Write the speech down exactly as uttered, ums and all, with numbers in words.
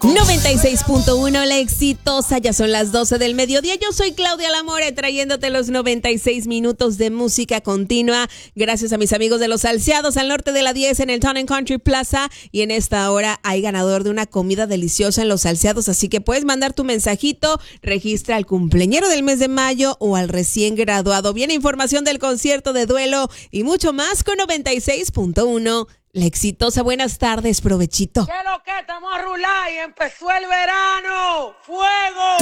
noventa y seis punto uno, la exitosa, ya son las doce del mediodía. Yo soy Claudia Lamore, trayéndote los noventa y seis minutos de música continua. Gracias a mis amigos de Los Salseados, al norte de la diez, en el Town and Country Plaza. Y en esta hora hay ganador de una comida deliciosa en Los Salseados. Así que puedes mandar tu mensajito, registra al cumpleañero del mes de mayo o al recién graduado. Viene información del concierto de Duelo y mucho más con noventa y seis punto uno. La exitosa, buenas tardes, provechito. ¿Qué lo que estamos a rular y empezó el verano? ¡Fuego!